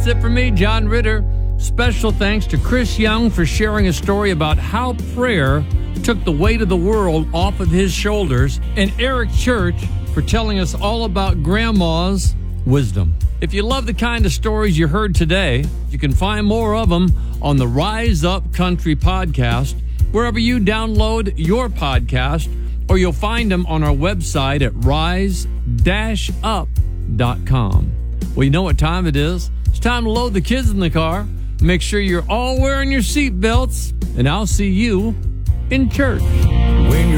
That's it for me, John Ritter. Special thanks to Chris Young for sharing a story about how prayer took the weight of the world off of his shoulders, and Eric Church for telling us all about Grandma's wisdom. If you love the kind of stories you heard today, you can find more of them on the Rise Up Country podcast, wherever you download your podcast, or you'll find them on our website at rise-up.com. Well, you know what time it is. It's time to load the kids in the car. Make sure you're all wearing your seat belts, and I'll see you in church.